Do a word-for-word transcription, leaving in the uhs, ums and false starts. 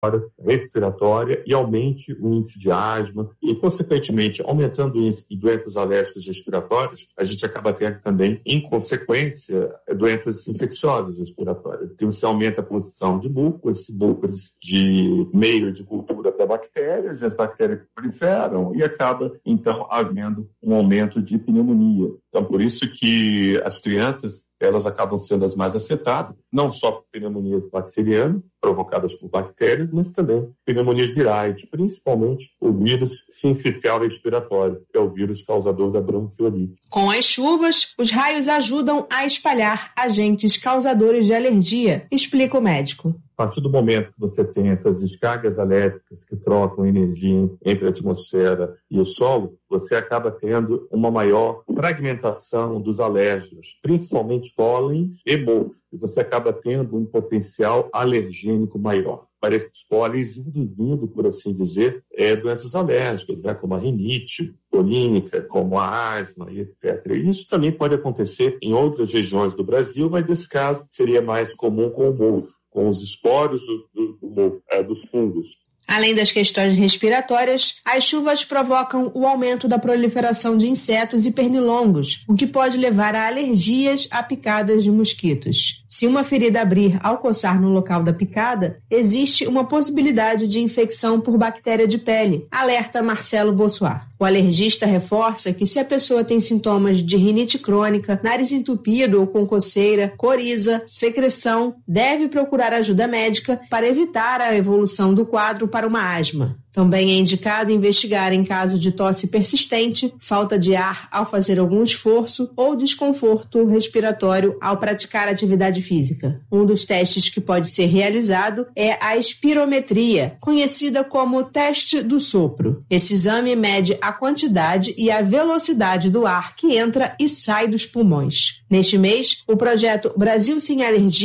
respiratória e aumente o índice de asma e, consequentemente, aumentando o índice de doenças alérgicas respiratórias, a gente acaba tendo também, em consequência, doenças infecciosas respiratórias. Então, você aumenta a posição de bucles, bucles de meio de cultura para bactérias, e as bactérias proliferam e acaba, então, havendo um aumento de pneumonia. Então, por isso que as crianças, elas acabam sendo as mais afetadas, não só pneumonias bacterianas, provocadas por bactérias, mas também pneumonias virais, principalmente o vírus sincicial respiratório, que é o vírus causador da bronquiolite. Com as chuvas, os raios ajudam a espalhar agentes causadores de alergia, explica o médico. A partir do momento que você tem essas descargas elétricas que trocam energia entre a atmosfera e o solo, você acaba tendo uma maior fragmentação dos alérgenos, principalmente pólen e mofo. E você acaba tendo um potencial alergênico maior. Parece que os pólens, induzindo, por assim dizer, é, doenças alérgicas, né, como a rinite polínica, como a asma, e etcétera. Isso também pode acontecer em outras regiões do Brasil, mas nesse caso seria mais comum com o mofo, com os esporos do, do, do, é, dos fungos. Além das questões respiratórias, as chuvas provocam o aumento da proliferação de insetos e pernilongos, o que pode levar a alergias a picadas de mosquitos. Se uma ferida abrir ao coçar no local da picada, existe uma possibilidade de infecção por bactéria de pele, alerta Marcelo Bossuar. O alergista reforça que se a pessoa tem sintomas de rinite crônica, nariz entupido ou com coceira, coriza, secreção, deve procurar ajuda médica para evitar a evolução do quadro para uma asma. Também é indicado investigar em caso de tosse persistente, falta de ar ao fazer algum esforço ou desconforto respiratório ao praticar atividade física. Um dos testes que pode ser realizado é a espirometria, conhecida como teste do sopro. Esse exame mede a quantidade e a velocidade do ar que entra e sai dos pulmões. Neste mês, o projeto Brasil Sem Alergia